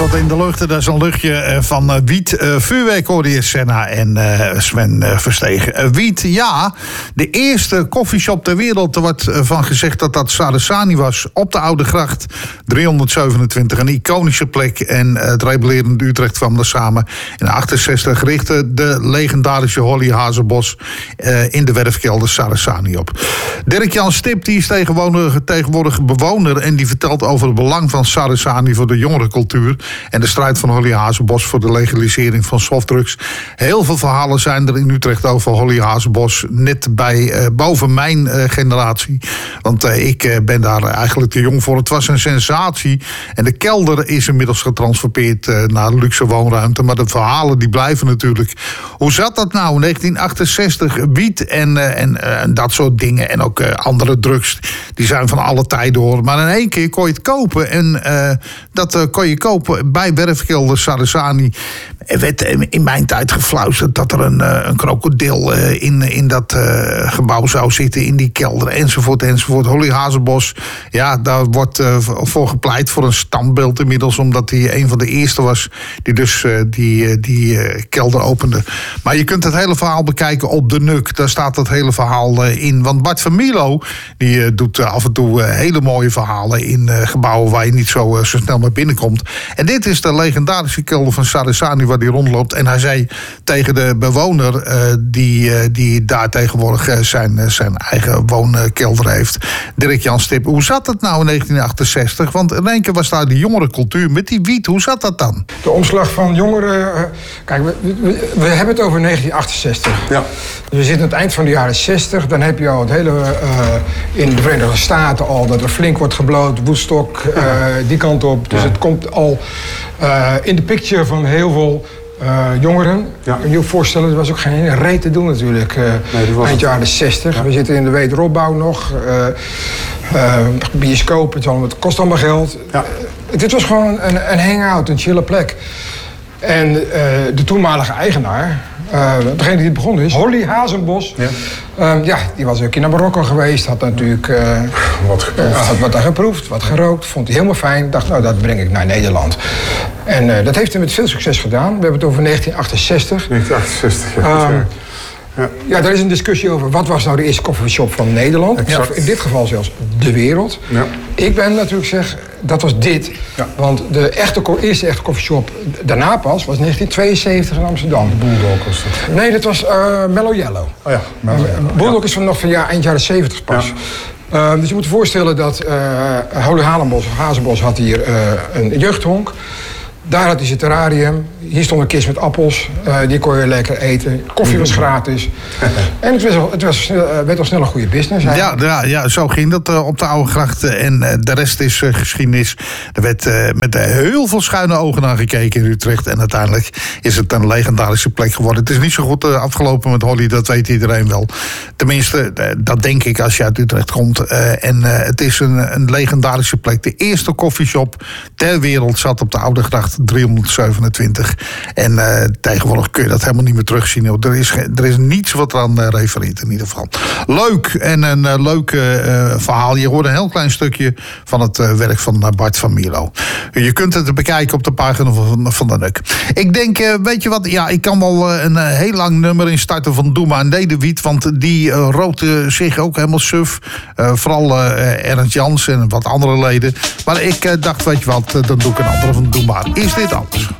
tot in de lucht. Dat is een luchtje van wiet. Vuurwerk hoorde je Senna en Sven Verstegen. Wiet, ja. De eerste koffieshop ter wereld. Er wordt van gezegd dat dat Saracani was. Op de Oude Gracht 327. Een iconische plek. En het rebellerende Utrecht kwam er samen. In 1968 richtte de legendarische Holly Hazenbos in de werfkelder Saracani op. Dirk-Jan Stip die is tegenwoordig bewoner. En die vertelt over het belang van Saracani voor de jongerencultuur. En de strijd van Holly Hazenbos voor de legalisering van softdrugs. Heel veel verhalen zijn er in Utrecht over Holly Hazenbos. Net boven mijn generatie. Want ik ben daar eigenlijk te jong voor. Het was een sensatie. En de kelder is inmiddels getransformeerd naar luxe woonruimte. Maar de verhalen die blijven natuurlijk. Hoe zat dat nou in 1968? Wiet en dat soort dingen. En ook andere drugs. Die zijn van alle tijden hoor. Maar in één keer kon je het kopen. En dat kon je kopen bij werfkelder Saracani. Er werd in mijn tijd gefluisterd dat er een krokodil in dat gebouw zou zitten. In die kelder enzovoort enzovoort. Holly Hazenbos, ja, daar wordt voor gepleit voor een standbeeld inmiddels. Omdat hij een van de eerste was die dus die kelder opende. Maar je kunt het hele verhaal bekijken op de NUK. Daar staat het hele verhaal in. Want Bart van Milo die doet af en toe hele mooie verhalen in gebouwen waar je niet zo snel mee binnenkomt. En dit is de legendarische kelder van Saracani waar die rondloopt. En hij zei tegen de bewoner die daar tegenwoordig zijn eigen woonkelder heeft, Dirk-Jan Stip. Hoe zat het nou in 1968? Want in één keer was daar die jongerencultuur met die wiet. Hoe zat dat dan? De omslag van jongeren. Kijk, we hebben het over 1968. Ja. Dus we zitten aan het eind van de jaren 60. Dan heb je al het hele in de Verenigde Staten al dat er flink wordt gebloot. Woodstock, die kant op. Dus het komt al in de picture van heel veel jongeren. Ja. Kun je je voorstellen, er was ook geen reet te doen natuurlijk. Eind jaren 60. Ja. We zitten in de wederopbouw nog. Bioscoop, het kost allemaal geld. Ja. Dit was gewoon een hangout, een chille plek. En de toenmalige eigenaar, degene die het begonnen is, Holly Hazenbos. Ja. Die was een keer naar Marokko geweest. Had natuurlijk had wat daar geproefd, wat gerookt. Vond hij helemaal fijn. Dacht, nou, dat breng ik naar Nederland. En dat heeft hij met veel succes gedaan. We hebben het over 1968. 1968, ja, daar is een discussie over wat was nou de eerste koffieshop van Nederland. Exact. Of in dit geval zelfs de wereld. Ja. Ik ben natuurlijk zeg, dat was dit. Ja. Want de eerste echte koffieshop daarna pas was 1972 in Amsterdam. Bulldog was dat? Nee, dat was Mellow Yellow. Oh ja, Bulldog is van nog van eind jaren 70 pas. Ja. Dus je moet je voorstellen dat Holly Hazenbos had hier een jeugdhonk. Daar had hij zijn terrarium. Hier stond een kist met appels. Die kon je lekker eten. Koffie was gratis. En het werd al snel een goede business. Ja, zo ging dat op de Oude Gracht. En de rest is geschiedenis. Er werd met heel veel schuine ogen naar gekeken in Utrecht. En uiteindelijk is het een legendarische plek geworden. Het is niet zo goed afgelopen met Holly, dat weet iedereen wel. Tenminste, dat denk ik als je uit Utrecht komt. En het is een legendarische plek. De eerste koffieshop ter wereld zat op de Oude Gracht 327. En tegenwoordig kun je dat helemaal niet meer terugzien. Er is niets wat eraan refereert in ieder geval. Leuk en een leuk verhaal. Je hoort een heel klein stukje van het werk van Bart van Milo. Je kunt het bekijken op de pagina van de NUK. Ik denk, weet je wat? Ja, ik kan wel een heel lang nummer instarten van Doe maar Nederwiet. Want die rookte zich ook helemaal suf. Vooral Ernst Jans en wat andere leden. Maar ik dacht, weet je wat? Dan doe ik een andere van Doe maar. Is dit alles?